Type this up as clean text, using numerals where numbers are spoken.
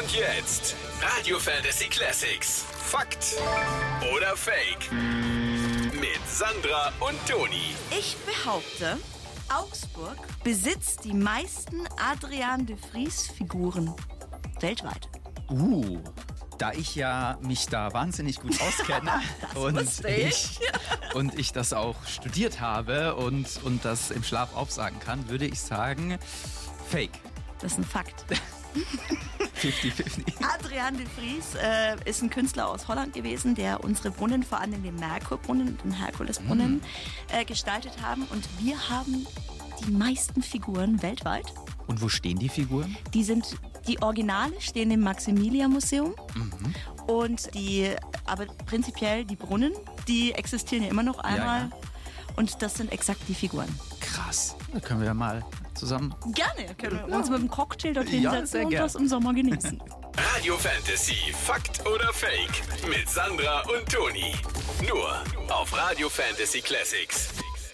Und jetzt Radio Fantasy Classics. Fakt oder Fake? Mit Sandra und Toni. Ich behaupte, Augsburg besitzt die meisten Adrian de Vries-Figuren weltweit. Da ich ja mich da wahnsinnig gut auskenne und ich das auch studiert habe und das im Schlaf aufsagen kann, würde ich sagen, Fake. Das ist ein Fakt. 50-50. Adrian de Vries ist ein Künstler aus Holland gewesen, der unsere Brunnen, vor allem den Merkurbrunnen, den Herkulesbrunnen, gestaltet haben. Und wir haben die meisten Figuren weltweit. Und wo stehen die Figuren? Die Originale stehen im Maximilian-Museum. Und aber prinzipiell die Brunnen, die existieren ja immer noch einmal. Ja. Und das sind exakt die Figuren. Krass. Da können wir ja mal zusammen... Gerne. Können wir uns mit einem Cocktail dorthin setzen und das im Sommer genießen. Radio Fantasy, Fakt oder Fake? Mit Sandra und Toni. Nur auf Radio Fantasy Classics.